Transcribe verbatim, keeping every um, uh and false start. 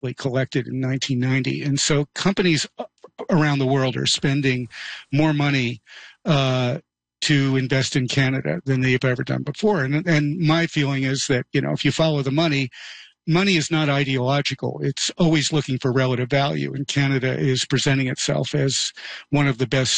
collected in nineteen ninety. And so companies around the world are spending more money uh, to invest in Canada than they've ever done before. And, and my feeling is that, you know, if you follow the money, money is not ideological. It's always looking for relative value. And Canada is presenting itself as one of the best